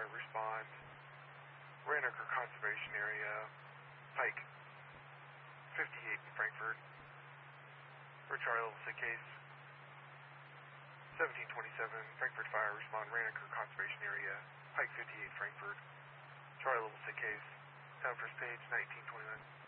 respond. Ranaker Conservation Area, Pike 58 in Frankfurt. For Charlie Level 6 case. 1727, Frankfurt Fire, respond Ranaker Conservation Area, Pike 58 Frankfurt. Charlie Level 6 case. Down first page, 1929.